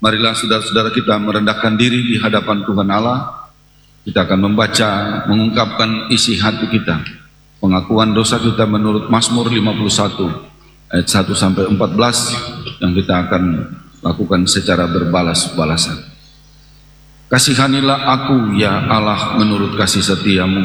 Marilah saudara-saudara kita merendahkan diri di hadapan Tuhan Allah. Kita akan membaca, mengungkapkan isi hati kita, pengakuan dosa kita menurut Mazmur 51 ayat 1 sampai 14 yang kita akan lakukan secara berbalas-balasan. Kasihanilah aku ya Allah menurut kasih setiamu.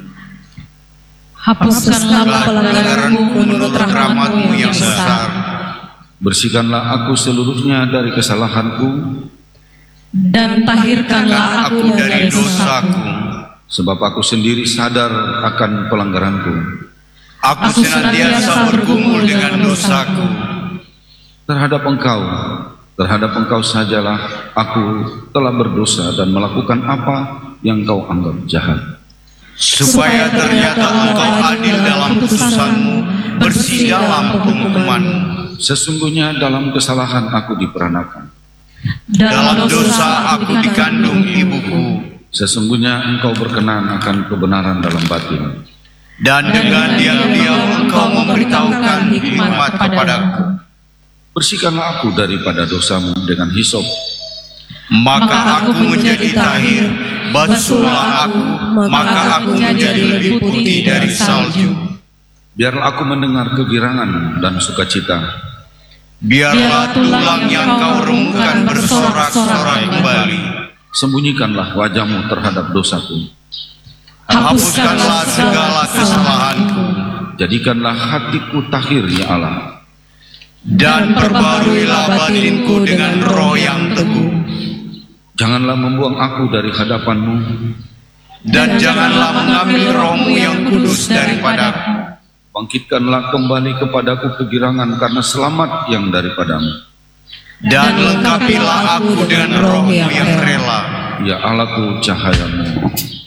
Hapuskanlah pelanggaranku menurut rahmat-Mu yang besar. Bersihkanlah aku seluruhnya dari kesalahanku, dan tahirkanlah aku dari dosaku. Sebab aku sendiri sadar akan pelanggaranku. Aku senantiasa bergumul dengan dosaku. Terhadap Engkau sajalah aku telah berdosa dan melakukan apa yang Engkau anggap jahat. Supaya ternyata Engkau adil dalam putusan-Mu, bersih dalam penghukuman-Mu. Sesungguhnya dalam kesalahan aku diperanakan, dalam dosa aku dikandung ibuku. Sesungguhnya Engkau berkenan akan kebenaran dalam batin, dan dengan diam-diam Engkau memberitahukan hikmat kepadaku. Bersihkanlah aku daripada dosamu dengan hisop, maka aku menjadi tahir. Basuhlah aku, maka aku menjadi lebih putih dari salju. Biarlah aku mendengar kegirangan dan sukacita. Biarlah tulang yang Kau remukkan bersorak-sorai kembali. Sembunyikanlah wajah-Mu terhadap dosaku. Hapuskanlah segala kesalahanku. Jadikanlah hatiku tahir ya Allah. Dan perbaruilah batinku dengan roh yang teguh. Janganlah membuang aku dari hadapan-Mu. Dan janganlah mengambil roh-Mu yang kudus daripadaku. Bangkitkanlah kembali kepadaku kegirangan karena selamat yang daripadamu. Dan lengkapilah aku dengan roh-Mu yang rela. Ya Allahku, cahayamu.